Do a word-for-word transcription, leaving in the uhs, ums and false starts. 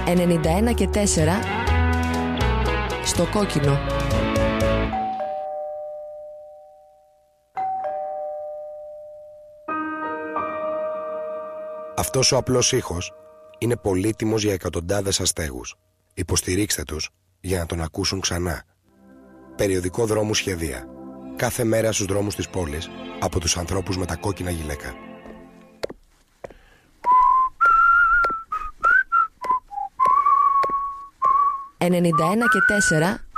ενενήντα ένα και τέσσερα στο κόκκινο. Αυτός ο απλός ήχος είναι πολύτιμος για εκατοντάδες αστέγους. Υποστηρίξτε τους για να τον ακούσουν ξανά. Περιοδικό δρόμου σχεδία. Κάθε μέρα στους δρόμους της πόλης από τους ανθρώπους με τα κόκκινα γυλαίκα. ενενήντα ένα και τέσσερα